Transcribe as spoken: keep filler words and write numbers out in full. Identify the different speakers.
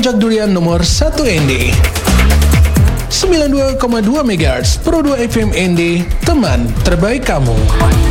Speaker 1: Rujak Durian nomor satu N D. sembilan puluh dua koma dua megahertz Pro dua F M N D, teman terbaik kamu.